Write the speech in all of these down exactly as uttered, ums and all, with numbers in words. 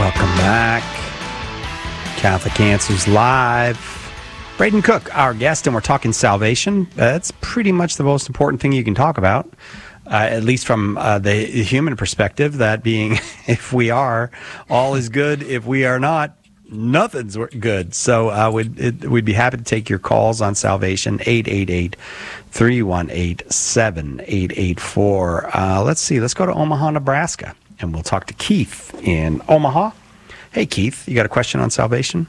Welcome back. Catholic Answers Live. Braden Cook, our guest, and we're talking salvation. That's pretty much the most important thing you can talk about, uh, at least from uh, the human perspective, that being if we are, all is good. If we are not, nothing's good. So uh, we'd, it, we'd be happy to take your calls on salvation, eight eight eight, three one eight, seven eight eight four. Uh, let's see, let's go to Omaha, Nebraska, and we'll talk to Keith in Omaha. Hey, Keith, you got a question on salvation?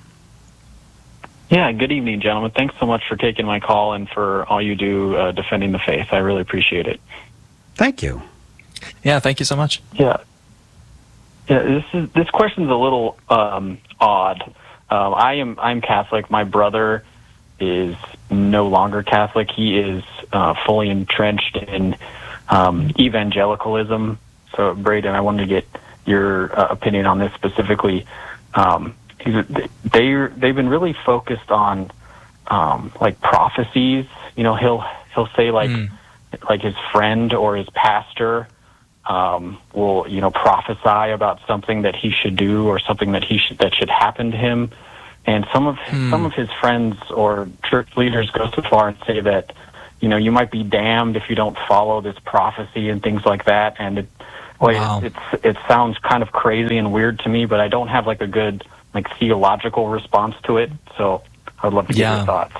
Yeah, good evening, gentlemen. Thanks so much for taking my call and for all you do uh, defending the faith. I really appreciate it. Thank you. Yeah, thank you so much. Yeah. Yeah, this is this question's a little um, odd. Um, I am I'm Catholic. My brother is no longer Catholic. He is uh, fully entrenched in um, evangelicalism. So, Braden, I wanted to get your uh, opinion on this specifically. Um, they they've been really focused on um, like prophecies. You know, he'll he'll say like mm. like his friend or his pastor um, will you know prophesy about something that he should do or something that he should that should happen to him. And some of mm. some of his friends or church leaders go so far and say that you know you might be damned if you don't follow this prophecy and things like that. And it, well, wow. it, it's it sounds kind of crazy and weird to me, but I don't have like a good like theological response to it. So I'd love to get yeah. your thoughts.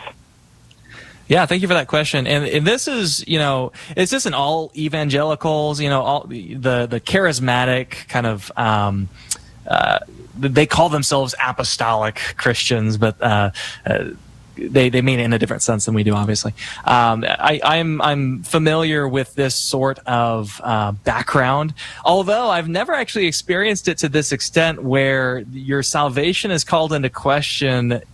Yeah, thank you for that question. And, and this is, you know, it's just in all evangelicals, you know, all the the charismatic kind of, um, uh, they call themselves apostolic Christians, but uh, uh, they they mean it in a different sense than we do, obviously. Um, I, I'm I'm familiar with this sort of uh, background, although I've never actually experienced it to this extent where your salvation is called into question.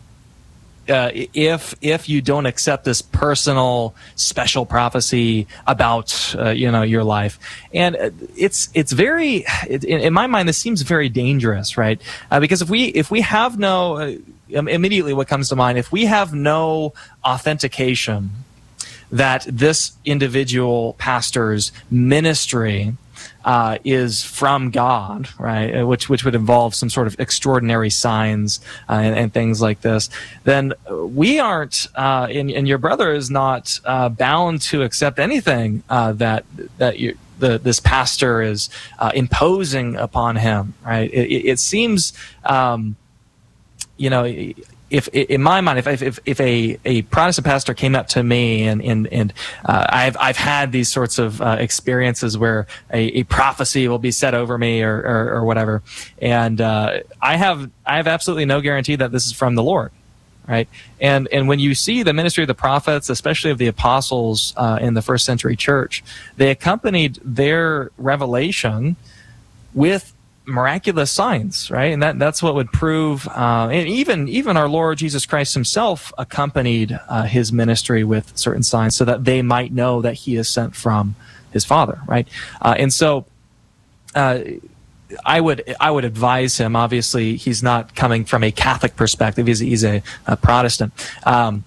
Uh, if if you don't accept this personal special prophecy about uh, you know your life, and it's it's very it, in, in my mind this seems very dangerous, right? Uh, because if we if we have no uh, immediately what comes to mind if we have no authentication that this individual pastor's ministry Uh, is from God, right? Which which would involve some sort of extraordinary signs uh, and, and things like this. Then we aren't, uh, and, and your brother is not uh, bound to accept anything uh, that that you, the this pastor is uh, imposing upon him, right? It, it seems, um, you know. If in my mind, if if if a, a Protestant pastor came up to me and and and uh, I've I've had these sorts of uh, experiences where a, a prophecy will be said over me or or, or whatever, and uh, I have I have absolutely no guarantee that this is from the Lord, right? And and when you see the ministry of the prophets, especially of the apostles uh, in the first century church, they accompanied their revelation with miraculous signs, right? And that that's what would prove, uh, and even even our Lord Jesus Christ himself accompanied uh, his ministry with certain signs so that they might know that he is sent from his Father, right? Uh, and so uh, I would I would advise him, obviously he's not coming from a Catholic perspective, he's, he's a, a Protestant. Um,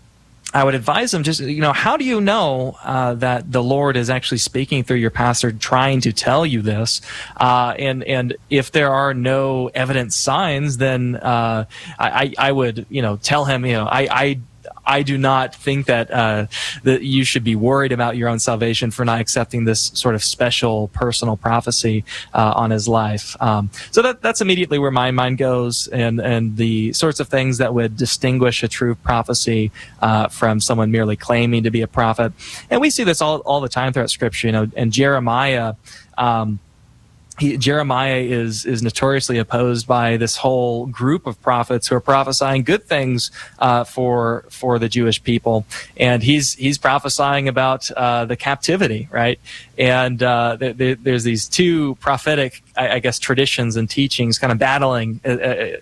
I would advise them just, you know, how do you know uh, that the Lord is actually speaking through your pastor, trying to tell you this? Uh, and and if there are no evident signs, then uh, I, I would, you know, tell him, you know, I, I I do not think that uh, that you should be worried about your own salvation for not accepting this sort of special personal prophecy uh, on his life. Um, so that that's immediately where my mind goes, and and the sorts of things that would distinguish a true prophecy uh, from someone merely claiming to be a prophet. And we see this all all the time throughout Scripture. You know, and Jeremiah. Um, He, Jeremiah is is notoriously opposed by this whole group of prophets who are prophesying good things uh, for for the Jewish people, and he's he's prophesying about uh, the captivity, right? And uh, th- th- there's these two prophetic, I, I guess, traditions and teachings kind of battling uh,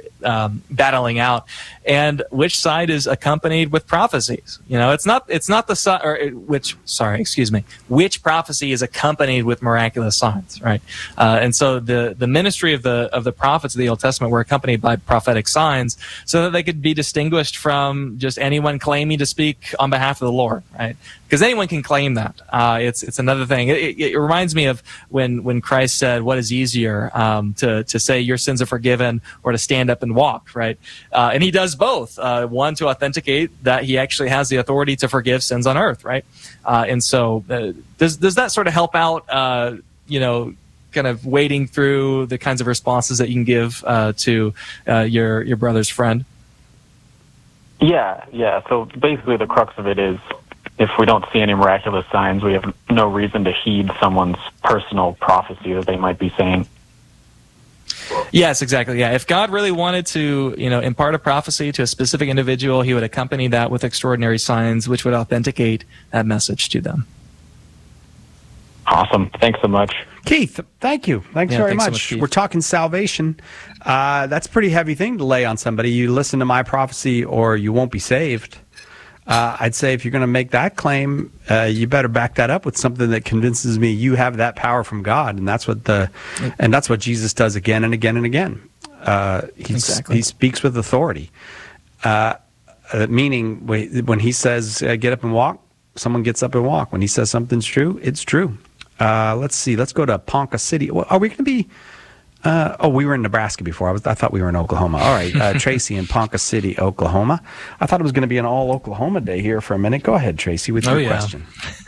um, battling out, and which side is accompanied with prophecies? You know, it's not it's not the side or which sorry, excuse me, which prophecy is accompanied with miraculous signs, right? Uh, And so the, the ministry of the of the prophets of the Old Testament were accompanied by prophetic signs so that they could be distinguished from just anyone claiming to speak on behalf of the Lord, right? Because anyone can claim that. Uh, it's it's another thing. It, it, it reminds me of when, when Christ said, what is easier, easier um, to to say your sins are forgiven or to stand up and walk, right? Uh, and he does both. Uh, one, to authenticate that he actually has the authority to forgive sins on earth, right? Uh, and so, uh, does does that sort of help out? Uh, you know, kind of wading through the kinds of responses that you can give uh, to uh, your your brother's friend. Yeah, yeah. So basically, the crux of it is, if we don't see any miraculous signs, we have no reason to heed someone's personal prophecy that they might be saying. Yes, exactly. Yeah, if God really wanted to, you know, impart a prophecy to a specific individual, he would accompany that with extraordinary signs, which would authenticate that message to them. Awesome. Thanks so much. Keith, thank you. Thanks Yeah, very thanks so much. much, We're talking salvation. Uh, that's a pretty heavy thing to lay on somebody. You listen to my prophecy or you won't be saved. Uh, I'd say if you're going to make that claim, uh, you better back that up with something that convinces me you have that power from God, and that's what the, and that's what Jesus does again and again and again. Uh, he's, exactly. He speaks with authority, uh, uh, meaning when he says uh, "get up and walk," someone gets up and walk. When he says something's true, it's true. Uh, let's see. Let's go to Ponca City. Are we going to be? Uh, oh, we were in Nebraska before. I was. I thought we were in Oklahoma. All right, uh, Tracy in Ponca City, Oklahoma. I thought it was going to be an all Oklahoma day here for a minute. Go ahead, Tracy, with your oh, yeah. question.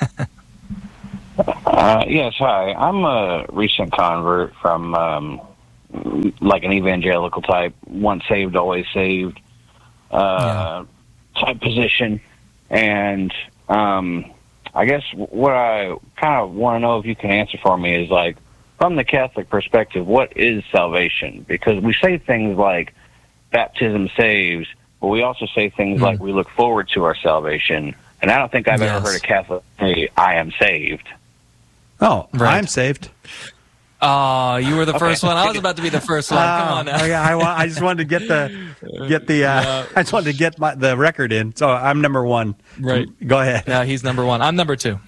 uh, yes, hi. I'm a recent convert from um, like an evangelical type, once saved, always saved uh, yeah. type position, and um, I guess what I kind of want to know if you can answer for me is like, from the Catholic perspective, what is salvation? Because we say things like baptism saves, but we also say things mm. like we look forward to our salvation. And I don't think I've yes. ever heard a Catholic say, I am saved. Oh, right. I'm saved. Oh, you were the okay. first one. I was about to be the first one. Come uh, on now. Okay, I, I just wanted to get the get the uh, yeah. I just wanted to get my, the record in. So I'm number one. Right. Go ahead. Yeah, he's number one. I'm number two.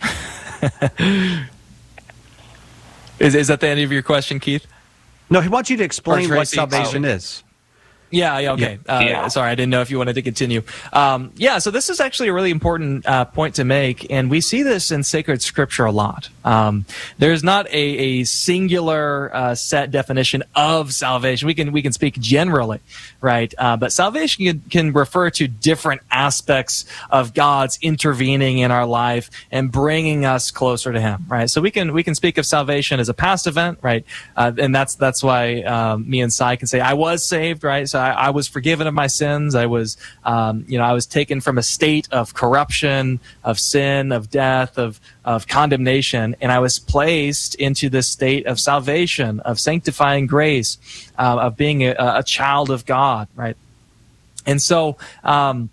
Is is that the end of your question, Keith? No, he wants you to explain what salvation oh. is. Yeah, yeah, okay. Yeah. Uh, yeah. Sorry, I didn't know if you wanted to continue. Um, yeah, so this is actually a really important uh, point to make, and we see this in sacred scripture a lot. Um, there's not a, a singular uh, set definition of salvation. We can we can speak generally, right? Uh, but salvation can, can refer to different aspects of God's intervening in our life and bringing us closer to Him, right? So we can we can speak of salvation as a past event, right? Uh, and that's that's why um, me and Sai can say I was saved, right? So I, I was forgiven of my sins. I was, um, you know, I was taken from a state of corruption, of sin, of death, of of condemnation, and I was placed into this state of salvation, of sanctifying grace, uh, of being a, a child of God, right? And so um,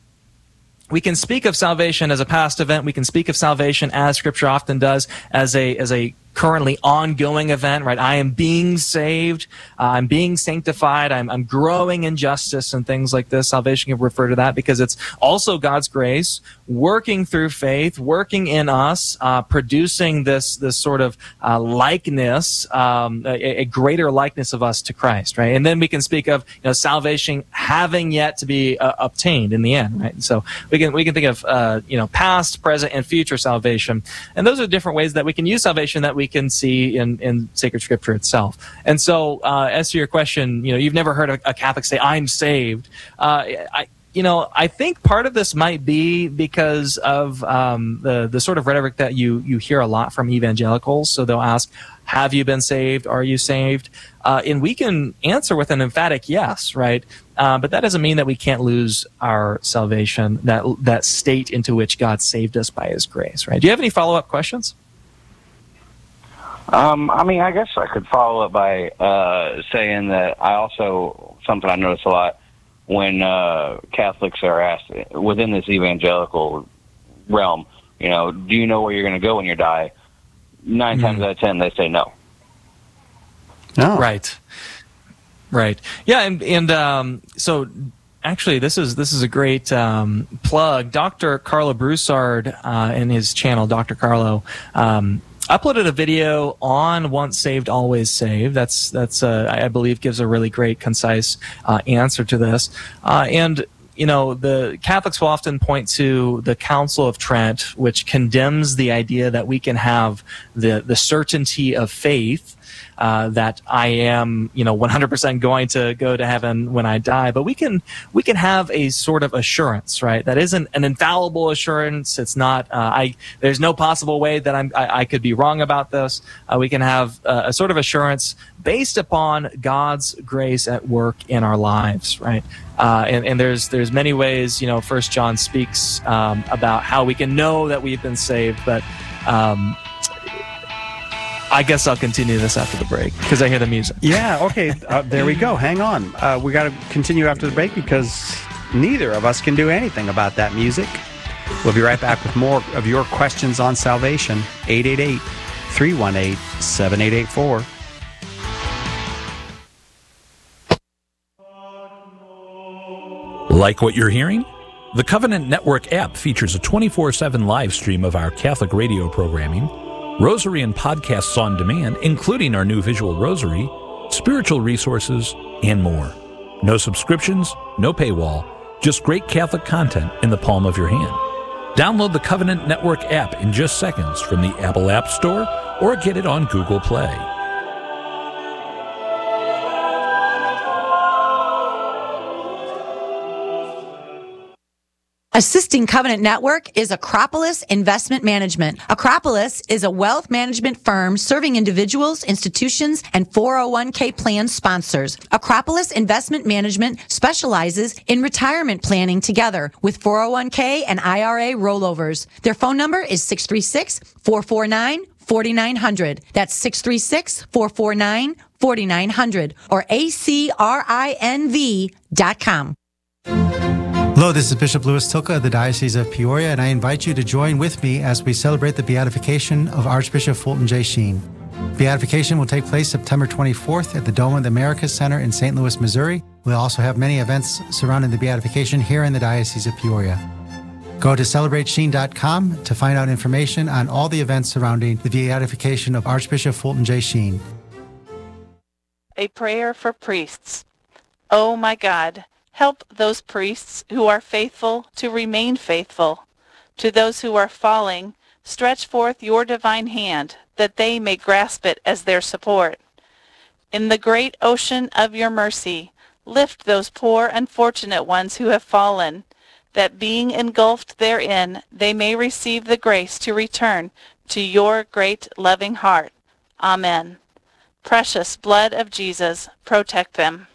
we can speak of salvation as a past event. We can speak of salvation, as Scripture often does, as a as a currently ongoing event, right? I am being saved. Uh, I'm being sanctified. I'm, I'm growing in justice and things like this. Salvation can refer to that because it's also God's grace working through faith, working in us, uh, producing this this sort of uh, likeness, um, a, a greater likeness of us to Christ, right? And then we can speak of you know salvation having yet to be uh, obtained in the end, right? So we can we can think of uh, you know past, present, and future salvation, and those are different ways that we can use salvation that we we can see in, in sacred scripture itself. And so, uh, as to your question, you know, you've never heard a, a Catholic say, I'm saved. Uh, I, you know, I think part of this might be because of um, the, the sort of rhetoric that you, you hear a lot from evangelicals. So they'll ask, have you been saved? Are you saved? Uh, and we can answer with an emphatic yes, right? Uh, but that doesn't mean that we can't lose our salvation, that, that state into which God saved us by His grace, right? Do you have any follow-up questions? Um, I mean, I guess I could follow up by uh, saying that I also, something I notice a lot when uh, Catholics are asked within this evangelical realm, you know, do you know where you're going to go when you die? Nine mm-hmm. times out of ten, they say no. Oh. Right. Right. Yeah, and, and um, so... Actually, this is this is a great um, plug. Doctor Carlo Broussard uh, in his channel, Doctor Carlo, um, uploaded a video on Once Saved, Always Saved. That's that's uh, I believe gives a really great, concise uh, answer to this. Uh, and you know, the Catholics will often point to the Council of Trent, which condemns the idea that we can have the the certainty of faith uh, that I am, you know, one hundred percent going to go to heaven when I die. But we can we can have a sort of assurance, right? That isn't an infallible assurance. It's not. Uh, I there's no possible way that I'm I, I could be wrong about this. Uh, we can have uh, a sort of assurance based upon God's grace at work in our lives, right? Uh, and, and there's there's many ways, you know, First John speaks um, about how we can know that we've been saved, but um, I guess I'll continue this after the break because I hear the music. Yeah, okay, uh, there we go. Hang on. Uh, we got to continue after the break because neither of us can do anything about that music. We'll be right back with more of your questions on salvation. eight eight eight, three one eight, seven eight eight four. Like what you're hearing? The Covenant Network app features a twenty-four seven live stream of our Catholic radio programming, rosary and podcasts on demand, including our new visual rosary, spiritual resources, and more. No subscriptions, no paywall, just great Catholic content in the palm of your hand. Download the Covenant Network app in just seconds from the Apple App Store or get it on Google Play. Assisting Covenant Network is Acropolis Investment Management. Acropolis is a wealth management firm serving individuals, institutions, and four oh one k plan sponsors. Acropolis Investment Management specializes in retirement planning together with four oh one k and I R A rollovers. Their phone number is six three six, four four nine, four nine zero zero. That's six three six, four four nine, four nine zero zero or A C R I N V dot com. Hello, this is Bishop Louis Tilka of the Diocese of Peoria, and I invite you to join with me as we celebrate the beatification of Archbishop Fulton J. Sheen. Beatification will take place September twenty-fourth at the Dome of the Americas Center in Saint Louis, Missouri. We'll also have many events surrounding the beatification here in the Diocese of Peoria. Go to celebrate sheen dot com to find out information on all the events surrounding the beatification of Archbishop Fulton J. Sheen. A prayer for priests. Oh my God, help those priests who are faithful to remain faithful. To those who are falling, stretch forth your divine hand, that they may grasp it as their support. In the great ocean of your mercy, lift those poor unfortunate ones who have fallen, that being engulfed therein, they may receive the grace to return to your great loving heart. Amen. Precious blood of Jesus, protect them.